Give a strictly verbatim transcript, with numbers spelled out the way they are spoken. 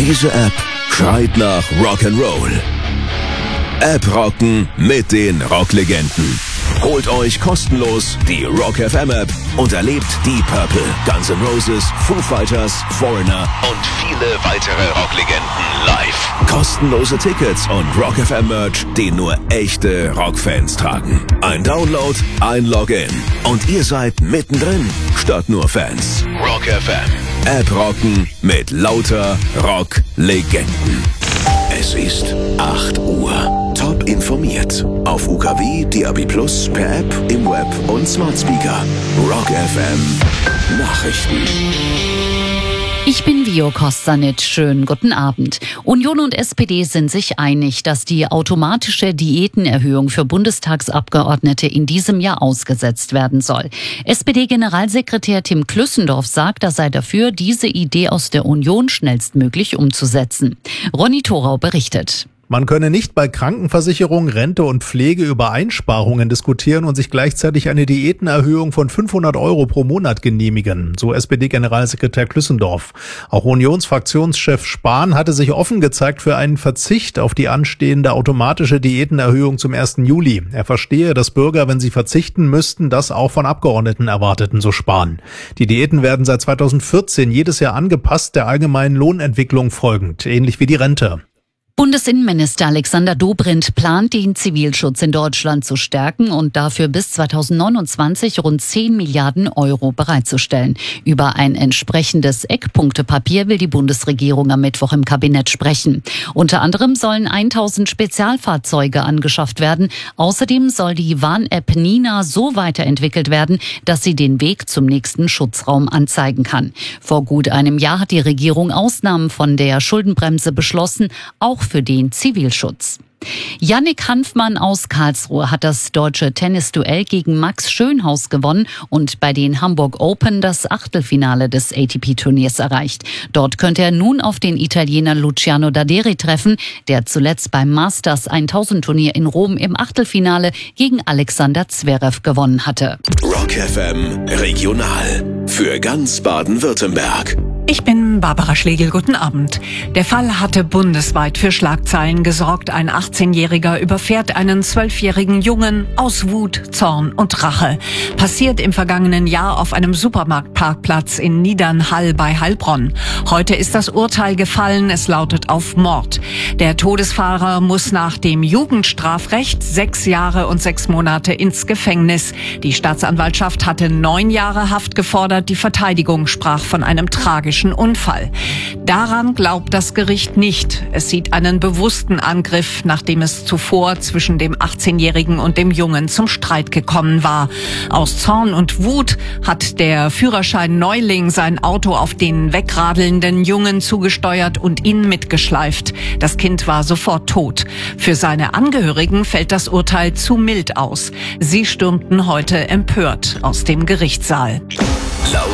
Diese App schreit nach Rock'n'Roll. App rocken mit den Rocklegenden. Holt euch kostenlos die Rock F M App und erlebt Deep Purple, Guns N' Roses, Foo Fighters, Foreigner und viele weitere Rocklegenden live. Kostenlose Tickets und Rock F M Merch, den nur echte Rockfans tragen. Ein Download, ein Login und ihr seid mittendrin, statt nur Fans. Rock F M. App rocken mit lauter Rocklegenden. Es ist acht Uhr. Top informiert. Auf U K W, D A B plus, per App, im Web und Smart Speaker. Rock F M Nachrichten. Ich bin Vio Kostanic. Schönen guten Abend. Union und S P D sind sich einig, dass die automatische Diätenerhöhung für Bundestagsabgeordnete in diesem Jahr ausgesetzt werden soll. S P D-Generalsekretär Tim Klüssendorf sagt, er sei dafür, diese Idee aus der Union schnellstmöglich umzusetzen. Ronny Thorau berichtet. Man könne nicht bei Krankenversicherung, Rente und Pflege über Einsparungen diskutieren und sich gleichzeitig eine Diätenerhöhung von fünfhundert Euro pro Monat genehmigen, so S P D-Generalsekretär Klüssendorf. Auch Unionsfraktionschef Spahn hatte sich offen gezeigt für einen Verzicht auf die anstehende automatische Diätenerhöhung zum ersten Juli. Er verstehe, dass Bürger, wenn sie verzichten müssten, das auch von Abgeordneten erwarteten, so Spahn. Die Diäten werden seit zweitausendvierzehn jedes Jahr angepasst, der allgemeinen Lohnentwicklung folgend, ähnlich wie die Rente. Bundesinnenminister Alexander Dobrindt plant, den Zivilschutz in Deutschland zu stärken und dafür bis zweitausendneunundzwanzig rund zehn Milliarden Euro bereitzustellen. Über ein entsprechendes Eckpunktepapier will die Bundesregierung am Mittwoch im Kabinett sprechen. Unter anderem sollen tausend Spezialfahrzeuge angeschafft werden. Außerdem soll die Warn-App Nina so weiterentwickelt werden, dass sie den Weg zum nächsten Schutzraum anzeigen kann. Vor gut einem Jahr hat die Regierung Ausnahmen von der Schuldenbremse beschlossen, auch für den Zivilschutz. Yannick Hanfmann aus Karlsruhe hat das deutsche Tennisduell gegen Max Schönhaus gewonnen und bei den Hamburg Open das Achtelfinale des A T P-Turniers erreicht. Dort könnte er nun auf den Italiener Luciano Daderi treffen, der zuletzt beim Masters tausend-Turnier in Rom im Achtelfinale gegen Alexander Zverev gewonnen hatte. Rock F M Regional für ganz Baden-Württemberg. Ich bin Barbara Schlegel, guten Abend. Der Fall hatte bundesweit für Schlagzeilen gesorgt. Ein achtzehnjähriger überfährt einen zwölfjährigen Jungen aus Wut, Zorn und Rache. Passiert im vergangenen Jahr auf einem Supermarktparkplatz in Niedernhall bei Heilbronn. Heute ist das Urteil gefallen, es lautet auf Mord. Der Todesfahrer muss nach dem Jugendstrafrecht sechs Jahre und sechs Monate ins Gefängnis. Die Staatsanwaltschaft hatte neun Jahre Haft gefordert. Die Verteidigung sprach von einem tragischen Unfall. Daran glaubt das Gericht nicht. Es sieht einen bewussten Angriff, nachdem es zuvor zwischen dem achtzehnjährigen und dem Jungen zum Streit gekommen war. Aus Zorn und Wut hat der Führerschein-Neuling sein Auto auf den wegradelnden Jungen zugesteuert und ihn mitgeschleift. Das Kind war sofort tot. Für seine Angehörigen fällt das Urteil zu mild aus. Sie stürmten heute empört aus dem Gerichtssaal.